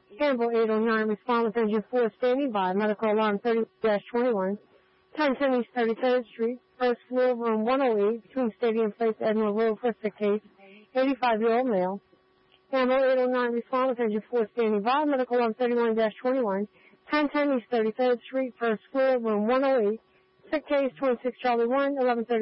Campbell 809, respond with engine 4 standing by, medical alarm 30-21, 1010 East 33rd Street, first floor, room 108, between Stadium Place, Admiral Road, for sick case, 85-year-old male. Campbell 809, respond with engine 4 standing by, medical alarm 31-21, 1010 East 33rd Street, first floor, room 108, sick case 26 Charlie 1, 11:30.